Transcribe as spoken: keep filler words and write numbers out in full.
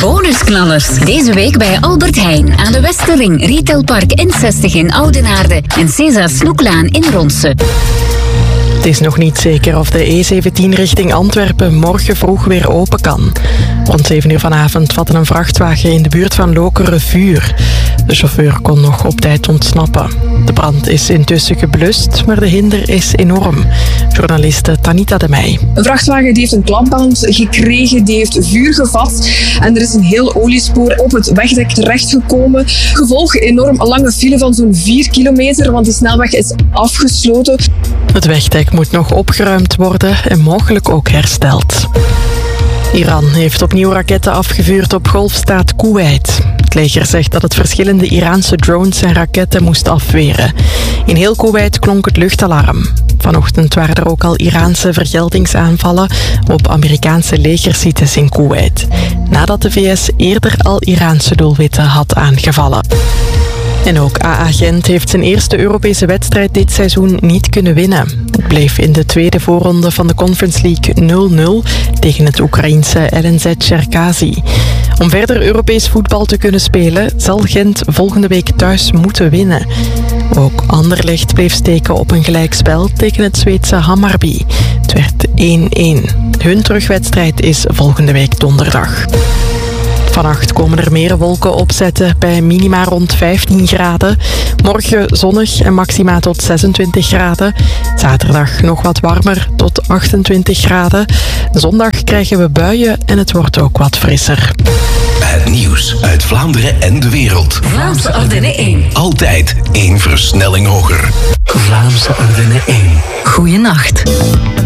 Bonusknallers. Deze week bij Albert Heijn aan de Westerring, Retailpark N zestig in Oudenaarde en César Snoeklaan in Ronse. Het is nog niet zeker of de E zeventien richting Antwerpen morgen vroeg weer open kan. Rond zeven uur vanavond vatte een vrachtwagen in de buurt van Lokeren vuur. De chauffeur kon nog op tijd ontsnappen. De brand is intussen geblust, maar de hinder is enorm. Journaliste Tanita de Meij. Een vrachtwagen die heeft een klapband gekregen, die heeft vuur gevat. En er is een heel oliespoor op het wegdek terechtgekomen. Gevolg enorm lange file van zo'n vier kilometer, want de snelweg is afgesloten. Het wegdek moet nog opgeruimd worden en mogelijk ook hersteld. Iran heeft opnieuw raketten afgevuurd op golfstaat Koeweit. Het leger zegt dat het verschillende Iraanse drones en raketten moest afweren. In heel Koeweit klonk het luchtalarm. Vanochtend waren er ook al Iraanse vergeldingsaanvallen op Amerikaanse legersites in Koeweit, nadat de V S eerder al Iraanse doelwitten had aangevallen. En ook A A Gent heeft zijn eerste Europese wedstrijd dit seizoen niet kunnen winnen. Het bleef in de tweede voorronde van de Conference League nul nul tegen het Oekraïense L N Z Cherkasy. Om verder Europees voetbal te kunnen spelen, zal Gent volgende week thuis moeten winnen. Ook Anderlecht bleef steken op een gelijkspel tegen het Zweedse Hammarby. Het werd één één. Hun terugwedstrijd is volgende week donderdag. Vannacht komen er meer wolken opzetten bij minima rond vijftien graden. Morgen zonnig en maxima tot zesentwintig graden. Zaterdag nog wat warmer tot achtentwintig graden. Zondag krijgen we buien en het wordt ook wat frisser. Het nieuws uit Vlaanderen en de wereld. Vlaamse Ardennen één. Altijd één versnelling hoger. Vlaamse Ardennen één. Goeienacht.